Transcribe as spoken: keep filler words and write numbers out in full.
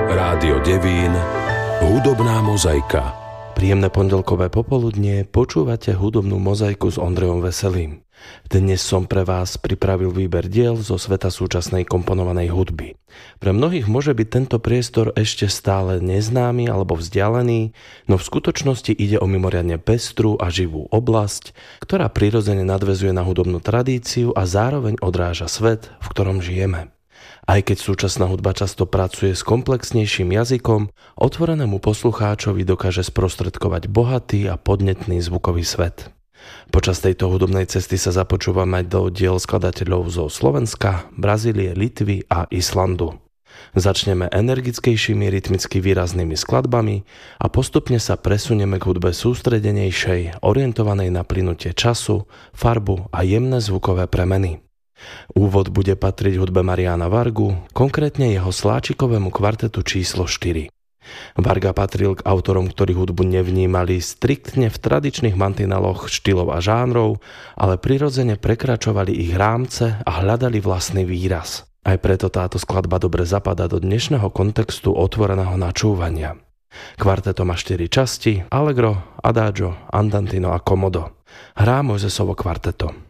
Rádio Devín, hudobná mozaika. Príjemné pondelkové popoludnie, počúvate hudobnú mozaiku s Ondrejom Veselým. Dnes som pre vás pripravil výber diel zo sveta súčasnej komponovanej hudby. Pre mnohých môže byť tento priestor ešte stále neznámy alebo vzdialený, no v skutočnosti ide o mimoriadne pestrú a živú oblasť, ktorá prirodzene nadväzuje na hudobnú tradíciu a zároveň odráža svet, v ktorom žijeme. Aj keď súčasná hudba často pracuje s komplexnejším jazykom, otvorenému poslucháčovi dokáže sprostredkovať bohatý a podnetný zvukový svet. Počas tejto hudobnej cesty sa započúvame do diel skladateľov zo Slovenska, Brazílie, Litvy a Islandu. Začneme energickejšími rytmicky výraznými skladbami a postupne sa presunieme k hudbe sústredenejšej, orientovanej na plynutie času, farbu a jemné zvukové premeny. Úvod bude patriť hudbe Mariana Vargu, konkrétne jeho sláčikovému kvartetu číslo štyri. Varga patril k autorom, ktorí hudbu nevnímali striktne v tradičných mantineloch štýlov a žánrov, ale prirodzene prekračovali ich rámce a hľadali vlastný výraz. Aj preto táto skladba dobre zapadá do dnešného kontextu otvoreného načúvania. Kvarteto má štyri časti: Allegro, Adagio, Andantino a Comodo. Hrá Mojzesovo kvarteto.